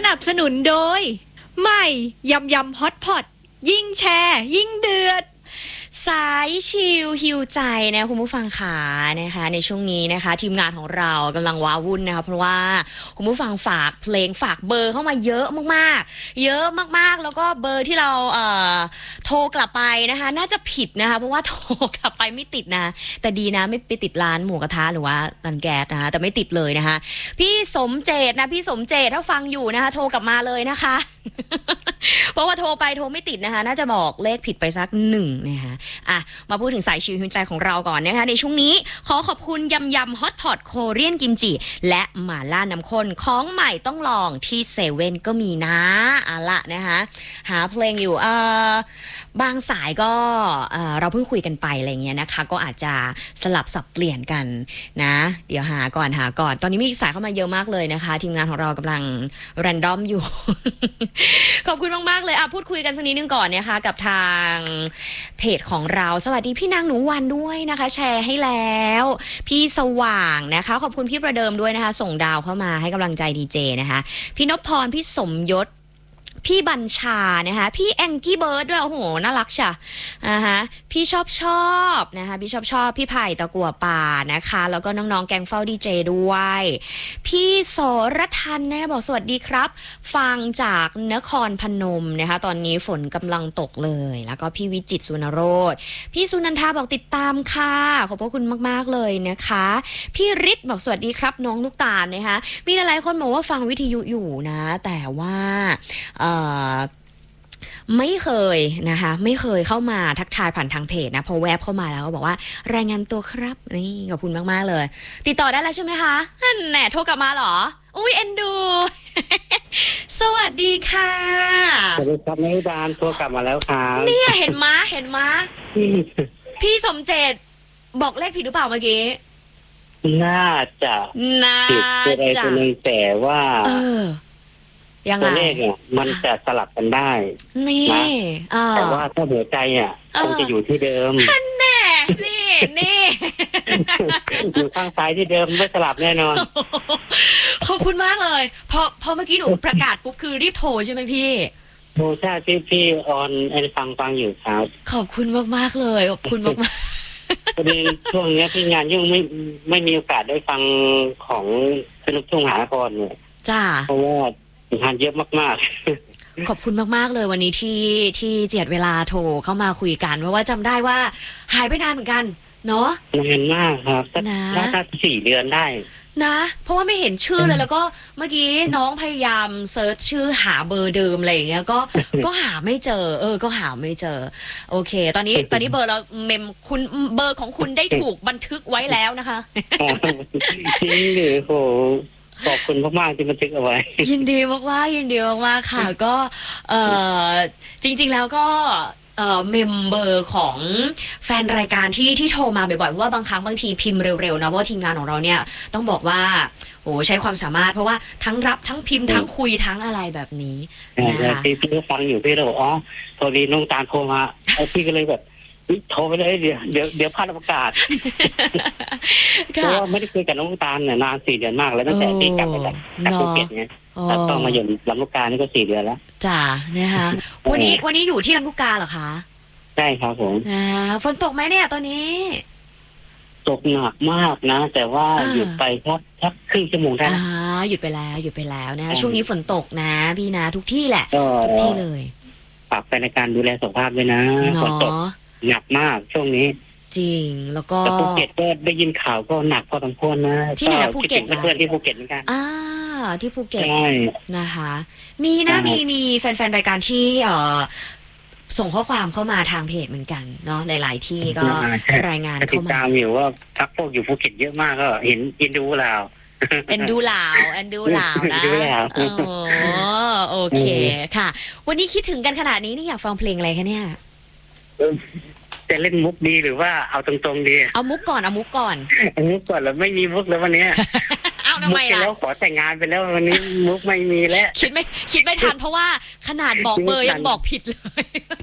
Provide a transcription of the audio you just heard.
นับสนุนโดยใหม่ยำยำฮอตพอตยิ่งแชร์ยิ่งเดือดสายชิลฮิวใจนะคุณผู้ฟังขานะคะในช่วงนี้นะคะทีมงานของเรากำลังว้าวุ่นนะคะเพราะว่าคุณผู้ฟังฝากเพลงฝากเบอร์เข้ามาเยอะมากๆเยอะมากๆแล้วก็เบอร์ที่เราโทรกลับไปนะคะน่าจะผิดนะคะเพราะว่าโทรกลับไปไม่ติดนะแต่ดีนะไม่ไปติดร้านหมูกระทะหรือว่าร้านแก๊สนะคะแต่ไม่ติดเลยนะคะพี่สมเจตนะพี่สมเจตถ้าฟังอยู่นะคะโทรกลับมาเลยนะคะ เพราะว่าโทรไปโทรไม่ติดนะคะน่าจะบอกเลขผิดไปสักหนึ่งนะคะมาพูดถึงสายชิลหิวใจของเราก่อนนะคะในช่วงนี้ขอขอบคุณยำยำฮอตพอตโคเรียนกิมจิและหม่าล่าน้ำข้นของใหม่ต้องลองที่เซเว่นก็มีนะละนะคะหาเพลงอยู่บางสายก็เราเพิ่งคุยกันไปอะไรเงี้ยนะคะก็อาจจะสลับสับเปลี่ยนกันนะเดี๋ยวหาก่อนตอนนี้มีสายเข้ามาเยอะมากเลยนะคะทีมงานของเรากำลังแรนดอมอยู่ ขอบคุณมากๆเลยพูดคุยกันสักนิดนึงก่อนนะคะกับทางเพจของเราสวัสดีพี่นางหนูวันด้วยนะคะแชร์ให้แล้วพี่สว่างนะคะขอบคุณพี่ประเดิมด้วยนะคะส่งดาวเข้ามาให้กำลังใจดีเจนะคะพี่นพพรพี่สมยศพี่บัญชานะคะพี่แองกี้เบิร์ดด้วยโอ้โหน่ารักช่ะนะคะพี่ชอบนะคะพี่ชอบพี่ไผ่ตะกั่วป่านะคะแล้วก็น้องๆแกงเฝ้าดีเจด้วยพี่โสรทันนะคะบอกสวัสดีครับฟังจากนครพนมนะคะตอนนี้ฝนกำลังตกเลยแล้วก็พี่วิจิตรสุนโรธพี่สุนันทาบอกติดตามค่ะขอบพระคุณมากๆเลยนะคะพี่ฤทธิ์บอกสวัสดีครับน้องลูกตาลนะคะมีหลายคนบอกว่าฟังวิทยุอยู่นะแต่ว่าไม่เคยนะคะไม่เคยเข้ามาทักทายผ่านทางเพจนะพอแวบเข้ามาแล้วก็บอกว่ารายงานตัวครับนี่ขอบคุณมากๆเลยติดต่อได้แล้วใช่ไหมคะนั่นแน่โทรกลับมาเหรออุ้ยเอ็นดู สวัสดีค่ะสวัสดีครับนายดานโทรกลับมาแล้วครับเนี่ยเห็นมะพี่สมเจตบอกเลขผิดหรือเปล่าเมื่อกี้น่าจะผิดตัวใดตัวหนึ่งแต่ว่าตัวเลขเนี่ยมันจะสลับกันได้นี่แต่ว่าถ้าหัวใจอ่ะคงจะอยู่ที่เดิมท่านแน่นี่อยู่ข้างซ้ายที่เดิมไม่สลับแน่นอนขอบคุณมากเลยพอเมื่อกี้หนูประกาศปุ๊บคือรีบโทรใช่ไหมพี่โทรใช่พี่ออนฟังอยู่ครับขอบคุณมากๆเลยขอบคุณมากพอดีช่วงนี้พี่งานยุ่งไม่มีโอกาสได้ฟังของสนุกทุ่งหานครเนี่ยจ้าเพราะว่างานเยอะมากๆขอบคุณมากๆเลยวันนี้ที่เจียดเวลาโทรเข้ามาคุยกันเพราะว่าจำได้ว่าหายไปนานเหมือนกันเนาะนานมากครับน่าจะ4 เดือนได้นะเพราะว่าไม่เห็นชื่อเลยแล้วก็เมื่อกี้น้องพยายามเซิร์ชชื่อหาเบอร์เดิมอะไรอย่างเงี้ยก็หาไม่เจอก็หาไม่เจอโอเคตอนนี้เบอร์เราคุณเบอร์ของคุณได้ถูกบันทึกไว้แล้วนะคะจริงหรือโหขอบคุณมากๆที่บันทึกเอาไว้ยินดีมากค่ะก็จริงๆแล้วก็เมมเบอร์ของแฟนรายการที่โทรมาบ่อยๆเพราะว่าบางครั้งบางทีพิมพ์เร็วๆนะเพราะทีมงานของเราเนี่ยต้องบอกว่าโอ้ใช้ความสามารถเพราะว่าทั้งรับทั้งพิมพ์ทั้งคุยทั้งอะไรแบบนี้นะคะพี่ก็ฟังอยู่พี่เลยบอกโทรดีน้องตาลโทรมาพี่ก็เลยแบบโทรไปเลยเดี๋ยวพลาดโอกาสเพราะว่าไม่ได้คุยกับน้องตาลเนี่ยนาน4 เดือนมากแล้วตั้งแต่พี่กลับมาจากภูเก็ตเนี่ยแล้วต้องมาอยู่ลำลูกกานี่ก็4 เดือนแล้วจ้านะคะวันนี้อยู่ที่ลำลูกกาเหรอคะใช่ครับผมฝนตกไหมเนี่ยตอนนี้ตกหนักมากนะแต่ว่าหยุดไปสักครึ่งชั่วโมงได้หยุดไปแล้วนะช่วงนี้ฝนตกนะพี่นะทุกที่แหละทุกที่เลยฝากในการดูแลสุขภาพด้วยนะฝนตกหนักมากช่วงนี้จริงแล้วก็ภูเก็ตก็ได้ยินข่าวก็หนักพอสมควรนะที่ไหนภูเก็ตเพื่อนที่ภูเก็ตเหมือนกันที่ภูเก็ตนะคะมีแฟนๆรายการที่ส่งข้อความเข้ามาทางเพจเหมือนกันเนาะหลายๆที่ก็รายงานเข้ามาตามอยู่ว่าทักพวกอยู่ภูเก็ตเยอะมากก็เห็นเอ็นดูลาวนะโอเคค่ะวันนี้คิดถึงกันขนาดนี้นี่อยากฟังเพลงอะไรคะเนี่ยจะเล่นมุกดีหรือว่าเอาตรงๆดีเอามุกก่อนแล้วไม่มีมุกแล้ววันนี้เอาทำไมล่ะแล้วขอแต่งงานไปแล้ววันนี้มุกไม่มีแล้วคิดไม่ทันเพราะว่าขนาดบอกเบอร์ยังบอกผิดเลย